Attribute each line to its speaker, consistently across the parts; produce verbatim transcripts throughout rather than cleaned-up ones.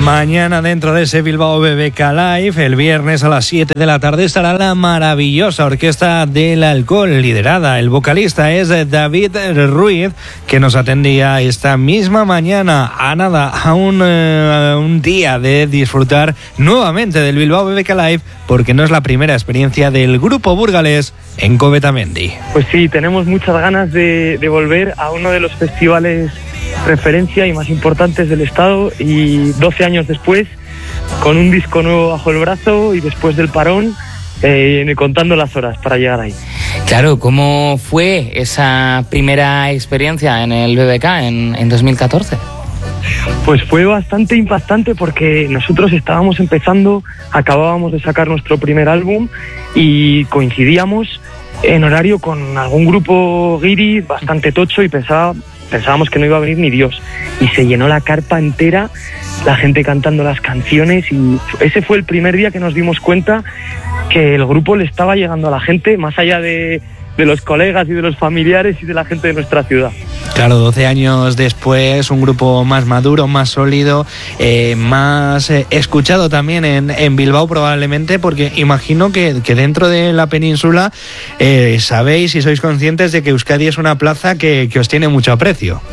Speaker 1: Mañana dentro de ese Bilbao B B K Live, el viernes a las siete de la tarde estará la maravillosa Orquesta del Alcohol, liderada. El vocalista es David Ruiz, que nos atendía esta misma mañana a nada, a un, uh, un día de disfrutar nuevamente del Bilbao B B K Live, porque no es la primera experiencia del grupo burgalés en Covetamendi.
Speaker 2: Pues sí, tenemos muchas ganas de, de volver a uno de los festivales referencia y más importantes del estado, y doce años después, con un disco nuevo bajo el brazo y después del parón, eh, contando las horas para llegar ahí.
Speaker 3: Claro, ¿cómo fue esa primera experiencia en el B B K en, en dos mil catorce?
Speaker 2: Pues fue bastante impactante porque nosotros estábamos empezando, acabábamos de sacar nuestro primer álbum y coincidíamos en horario con algún grupo guiri bastante tocho y pensaba... pensábamos que no iba a venir ni Dios, y se llenó la carpa entera, la gente cantando las canciones, y ese fue el primer día que nos dimos cuenta que el grupo le estaba llegando a la gente, más allá de, de los colegas y de los familiares y de la gente de nuestra ciudad.
Speaker 1: Claro, doce años después, un grupo más maduro, más sólido, eh, más eh, escuchado también en, en Bilbao probablemente, porque imagino que, que dentro de la península eh, sabéis y sois conscientes de que Euskadi es una plaza que, que os tiene mucho aprecio.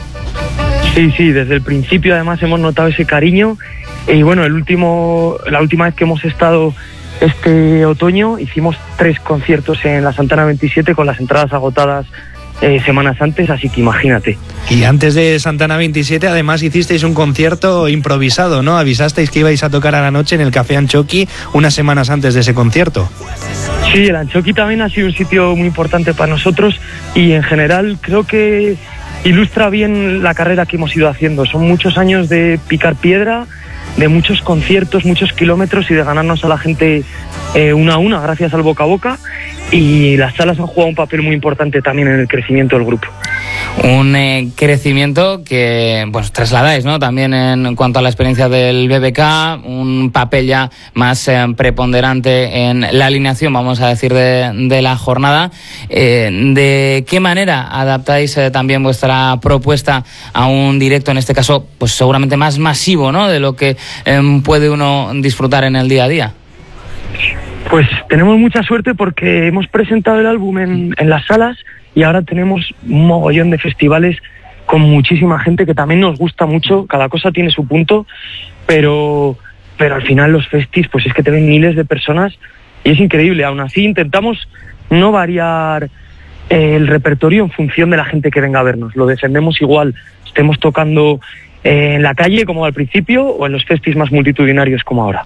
Speaker 2: Sí, sí, desde el principio además hemos notado ese cariño, y bueno, el último, la última vez que hemos estado este otoño hicimos tres conciertos en la Santana veintisiete con las entradas agotadas Eh, semanas antes, así que imagínate.
Speaker 1: Y antes de Santana veintisiete además hicisteis un concierto improvisado, ¿no? Avisasteis que ibais a tocar a la noche en el Café Anchoqui unas semanas antes de ese concierto.
Speaker 2: Sí, el Anchoqui también ha sido un sitio muy importante para nosotros, y en general creo que ilustra bien la carrera que hemos ido haciendo. Son muchos años de picar piedra, de muchos conciertos, muchos kilómetros, y de ganarnos a la gente eh, una a una gracias al boca a boca, y las salas han jugado un papel muy importante también en el crecimiento del grupo.
Speaker 3: Un eh, crecimiento que pues trasladáis, ¿no? También en cuanto a la experiencia del B B K, un papel ya más eh, preponderante en la alineación, vamos a decir, de, de la jornada. Eh, ¿De qué manera adaptáis eh, también vuestra propuesta a un directo, en este caso, pues seguramente más masivo, ¿no? De lo que eh, puede uno disfrutar en el día a día.
Speaker 2: Pues tenemos mucha suerte porque hemos presentado el álbum en, en las salas, y ahora tenemos un mogollón de festivales con muchísima gente que también nos gusta mucho. Cada cosa tiene su punto, pero, pero al final los festis, pues es que te ven miles de personas y es increíble. Aún así intentamos no variar eh, el repertorio en función de la gente que venga a vernos. Lo defendemos igual, estemos tocando eh, en la calle como al principio o en los festis más multitudinarios como ahora.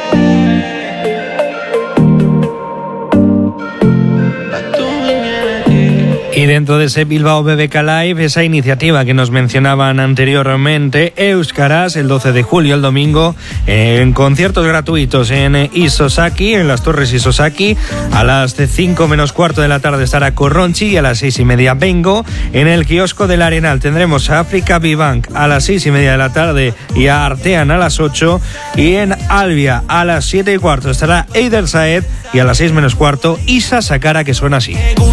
Speaker 1: Y dentro de ese Bilbao B B K Live, esa iniciativa que nos mencionaban anteriormente, Euskaraz, el doce de julio, el domingo, en conciertos gratuitos en Isosaki, en las Torres Isosaki. A las cinco menos cuarto de la tarde estará Corronchi, y a las seis y media Bengo. En el kiosco del Arenal tendremos a África Vivank a las seis y media de la tarde y a Artean a las ocho. Y en Albia a las siete y cuarto estará Eider Saed, y a las seis menos cuarto Isa Sakara, que suena así.